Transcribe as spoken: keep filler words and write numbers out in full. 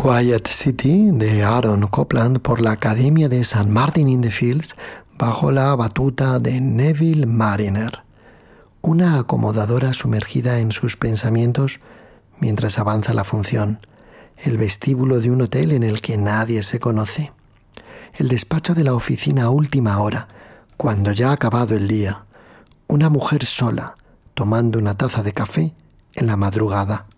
Quiet City de Aaron Copland por la Academia de Saint Martin in the Fields bajo la batuta de Neville Mariner, una acomodadora sumergida en sus pensamientos mientras avanza la función, el vestíbulo de un hotel en el que nadie se conoce, el despacho de la oficina a última hora, cuando ya ha acabado el día, una mujer sola tomando una taza de café en la madrugada.